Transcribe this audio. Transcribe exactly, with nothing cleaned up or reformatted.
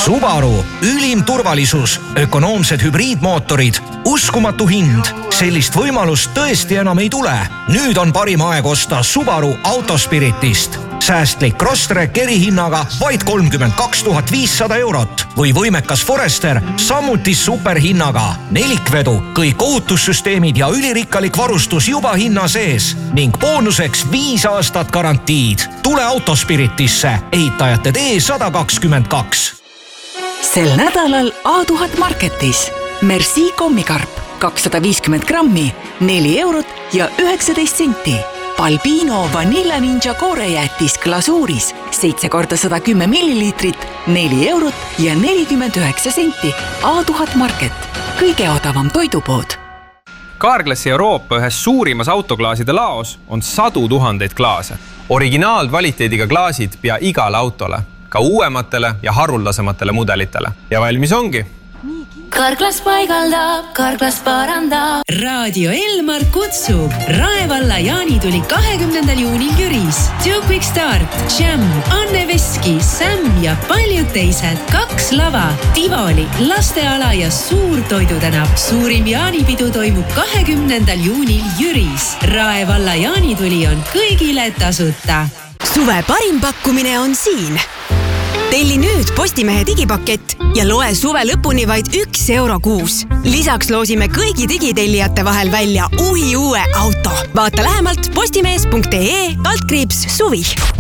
Subaru, ülim turvalisus, ökonoomsed hübriidmootorid, uskumatu hind. Sellist võimalust tõesti enam ei tule. Nüüd on parim aeg osta Subaru Autospiritist. Säästlik Crosstrek erihinnaga vaid kolmkümmend kaks tuhat viissada eurot või võimekas Forester samuti superhinnaga. Nelikvedu, kõik ohutussüsteemid ja ülirikkalik varustus juba hinna sees ning boonuseks viis aastat garantiid. Tule Autospiritisse, ehitajate tee sada kakskümmend kaks. Sel nädalal A tuhat Marketis Merci kommikarp kakssada viiskümmend grammi, neli eurot ja üheksateist senti. Balbino Vanilla Ninja koorejäätis glasuuris seitse korda sada kümme milliliitrit, neli eurot ja nelikümmend üheksa senti. A tuhat Market, kõige odavam toidupood. Carglassi Euroopa ühes suurimas autoklaaside laos on sadu tuhandeid klaase. Originaalkvaliteediga klaasid pea igale autole, ka uuematele ja haruldasematele mudelitele. Ja valmis ongi. Carglass paigaldab, Carglass parandab. Raadio Elmar kutsub. Raevalla jaanituli kahekümnendal juunil Jüris. Two Quick Start, Jam, Anne Veski, Sam ja paljud teised. Kaks lava, Tivoli, lasteala ja suur toidutänav. Suurim jaanipidu toimub kahekümnendal juunil Jüris. Raevalla jaanituli on kõigile tasuta. Suve parim pakkumine on siin. Telli nüüd Postimehe digipakett ja loe suve lõpuni vaid üks euro kuus. Lisaks loosime kõigi digitellijate vahel välja uhi uue auto. Vaata lähemalt postimees punkt ee kaldkriips suvi.